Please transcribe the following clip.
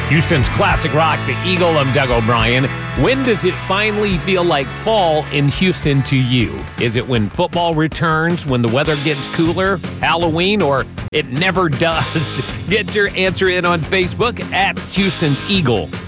Houston's classic rock, the Eagle. I'm Doug O'Brien. When does it finally feel like fall in Houston to you? Is it when football returns, when the weather gets cooler, Halloween, or it never does? Get your answer in on Facebook at Houston's Eagle.